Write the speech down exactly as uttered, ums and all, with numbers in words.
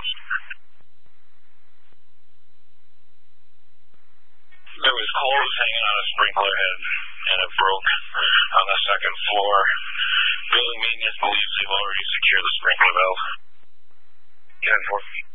There was hose hanging on a sprinkler head, and it broke on the second floor. Building maintenance believes they've already secured the sprinkler valve. ten four.